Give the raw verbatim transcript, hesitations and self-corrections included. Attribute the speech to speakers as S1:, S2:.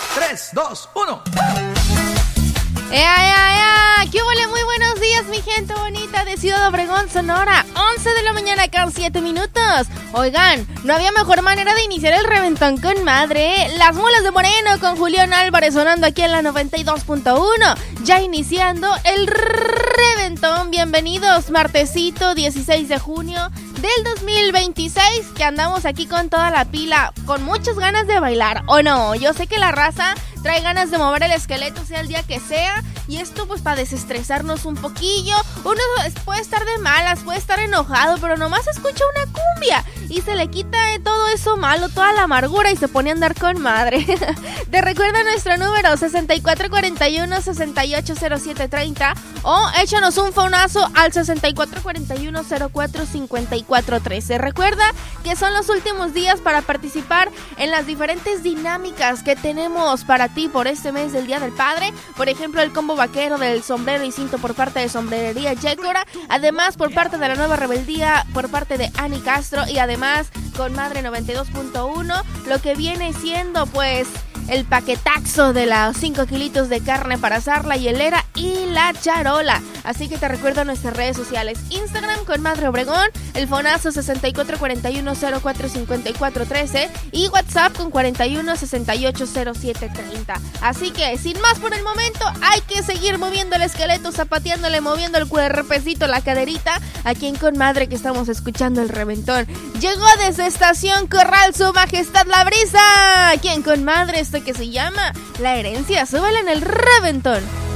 S1: tres, dos, uno.
S2: ¡Ea, ea, ea! ¿Qué huele? Muy buenos días, mi gente bonita de Ciudad Obregón, Sonora. once de la mañana con siete minutos. Oigan, no había mejor manera de iniciar el reventón con madre, ¿eh? Las Mulas de Moreno con Julián Álvarez sonando aquí en la noventa y dos punto uno. Ya iniciando el reventón. Bienvenidos, martesito dieciséis de junio del dos mil veintiséis, que andamos aquí con toda la pila, con muchas ganas de bailar, ¿o no? Yo sé que la raza trae ganas de mover el esqueleto, sea el día que sea, y esto pues para desestresarnos un poquillo. Uno puede estar de malas, puede estar enojado, pero nomás escucha una cumbia y se le quita todo eso malo, toda la amargura, y se pone a andar con madre. Te recuerda nuestro número sesenta y cuatro cuarenta y uno, sesenta y ocho cero siete treinta, o échanos un fonazo al sesenta y cuatro cuarenta y uno, cero cuatro cincuenta y cuatro trece. Recuerda que son los últimos días para participar en las diferentes dinámicas que tenemos para ti por este mes del Día del Padre. Por ejemplo, el combo vaquero del sombrero y cinto por parte de Sombrerería Yécora. Además, por parte de la Nueva Rebeldía, por parte de Ani Castro. Y además, con Madre noventa y dos punto uno, lo que viene siendo, pues, el paquetaxo de los cinco kilitos de carne para asar, la hielera y la charola. Así que te recuerdo nuestras redes sociales: Instagram con Madre Obregón, el fonazo sesenta y cuatro cuarenta y uno, cero cuatro cincuenta y cuatro trece y WhatsApp con cuarenta y uno, sesenta y ocho cero siete treinta. Así que, sin más por el momento, hay que seguir moviendo el esqueleto, zapateándole, moviendo el cuerpecito, la caderita, aquí en Con Madre, que estamos escuchando el reventón. Llegó desde Estación Corral Su Majestad la Brisa, aquí en Con Madre, esto que se llama La Herencia. Súbele en el reventón.